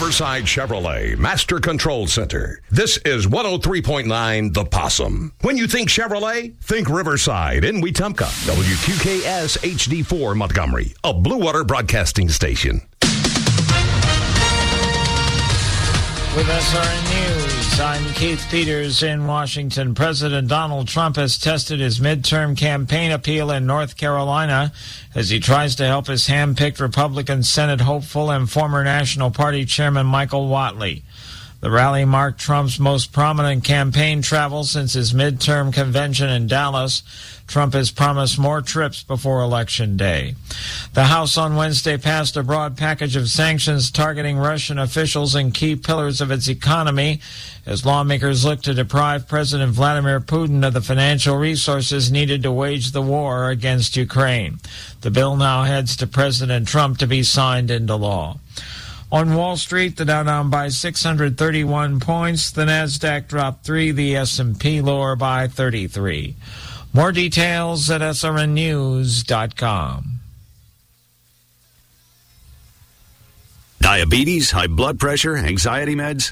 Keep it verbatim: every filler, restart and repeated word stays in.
Riverside Chevrolet Master Control Center. This is one oh three point nine The Possum. When you think Chevrolet, think Riverside in Wetumpka. W Q K S H D four Montgomery, a Blue Water Broadcasting station. With S R N News, I'm Keith Peters in Washington. President Donald Trump has tested his midterm campaign appeal in North Carolina as he tries to help his hand-picked Republican Senate hopeful and former National Party Chairman Michael Whatley. The rally marked Trump's most prominent campaign travel since his midterm convention in Dallas. Trump has promised more trips before Election Day. The House on Wednesday passed a broad package of sanctions targeting Russian officials and key pillars of its economy as lawmakers look to deprive President Vladimir Putin of the financial resources needed to wage the war against Ukraine. The bill now heads to President Trump to be signed into law. On Wall Street, the Dow down by six hundred thirty-one points. The Nasdaq dropped three. The S and P lower by thirty-three. More details at S R N news dot com. Diabetes, high blood pressure, anxiety meds.